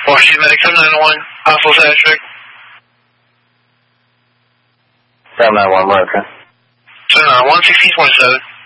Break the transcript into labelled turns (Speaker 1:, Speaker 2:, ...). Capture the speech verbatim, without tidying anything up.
Speaker 1: Washington Medic seven nine one, Hospital Patrick.
Speaker 2: seven nine one, America.
Speaker 1: seven nine one, sixteen twenty-seven.